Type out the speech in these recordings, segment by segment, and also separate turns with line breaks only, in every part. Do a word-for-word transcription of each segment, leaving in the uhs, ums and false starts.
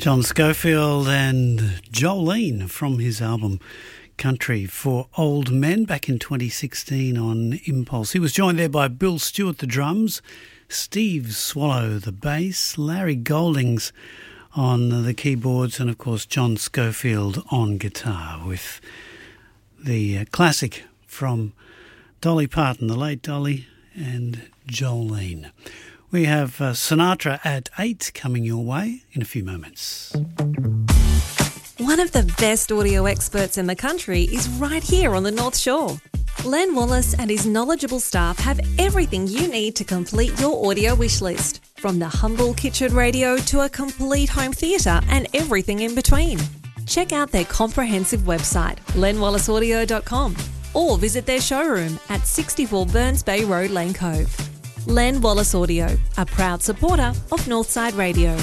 John Scofield and Jolene from his album Country for Old Men back in twenty sixteen on Impulse. He was joined there by Bill Stewart, the drums, Steve Swallow, the bass, Larry Goldings on the keyboards, and of course John Scofield on guitar with the classic from Dolly Parton, the late Dolly, and Jolene. We have uh, Sinatra at eight coming your way in a few moments.
One of the best audio experts in the country is right here on the North Shore. Len Wallace and his knowledgeable staff have everything you need to complete your audio wish list, from the humble kitchen radio to a complete home theatre and everything in between. Check out their comprehensive website, len wallace audio dot com, or visit their showroom at sixty-four Burns Bay Road, Lane Cove. Len Wallace Audio, a proud supporter of Northside Radio.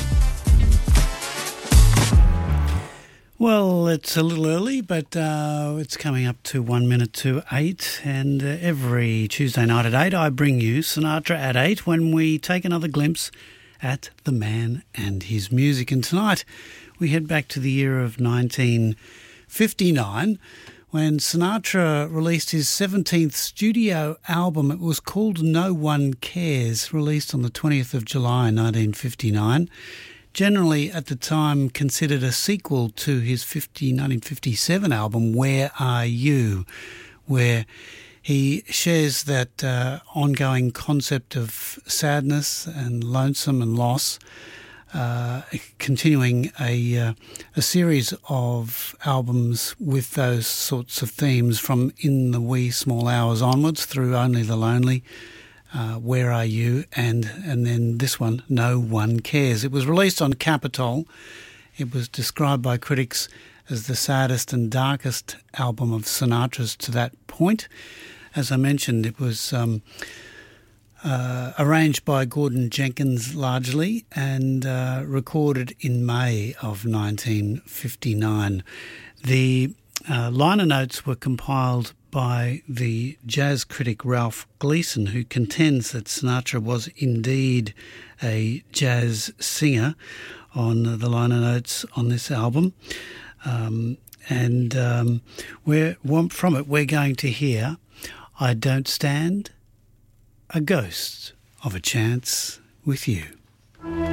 Well, it's a little early, but uh, it's coming up to one minute to eight, and uh, every Tuesday night at eight I bring you Sinatra at eight when we take another glimpse at the man and his music. And tonight we head back to the year of nineteen fifty-nine, when Sinatra released his seventeenth studio album. It was called No One Cares, released on the twentieth of July nineteen fifty-nine. Generally at the time considered a sequel to his nineteen fifty-seven album Where Are You, where he shares that uh, ongoing concept of sadness and lonesome and loss, Uh, continuing a uh, a series of albums with those sorts of themes from In the Wee Small Hours onwards through Only the Lonely, uh, Where Are You, and and then this one, No One Cares. It was released on Capitol. It was described by critics as the saddest and darkest album of Sinatra's to that point. As I mentioned, it was Um, Uh, arranged by Gordon Jenkins largely, and uh, recorded in May of nineteen fifty-nine. The uh, liner notes were compiled by the jazz critic Ralph Gleason, who contends that Sinatra was indeed a jazz singer on the liner notes on this album. Um, and um, we're, from it we're going to hear I Don't Stand a Ghost of a Chance with You.